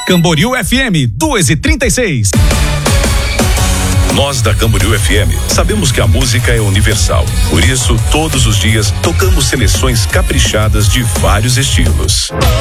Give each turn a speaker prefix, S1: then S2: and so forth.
S1: Camboriú FM 2h36.
S2: Nós da Camboriú FM sabemos que a música é universal. Por isso, todos os dias tocamos seleções caprichadas de vários estilos.